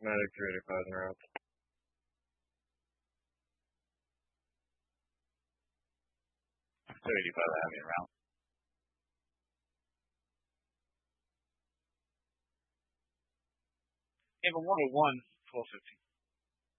Medic 385 in route. So 85 heavy in route. Ava 101, 1250.